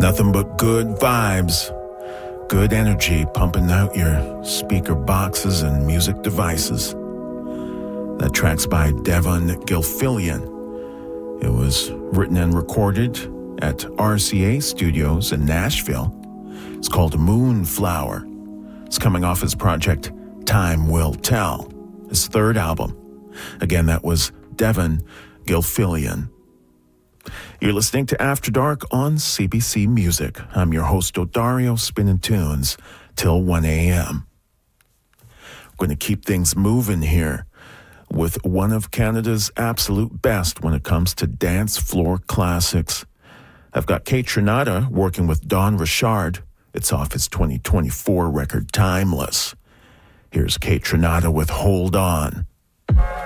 Nothing but good vibes, good energy pumping out your speaker boxes and music devices. That track's by Devon Gilfillian. It was written and recorded at RCA Studios in Nashville. It's called Moonflower. It's coming off his project Time Will Tell, his third album. Again, that was Devon Gilfillian. You're listening to After Dark on CBC Music. I'm your host, Odario, spinning tunes till 1 a.m. We're going to keep things moving here with one of Canada's absolute best when it comes to dance floor classics. I've got Kaytranada working with Don Richard. It's off his 2024 record, Timeless. Here's Kaytranada with Hold On.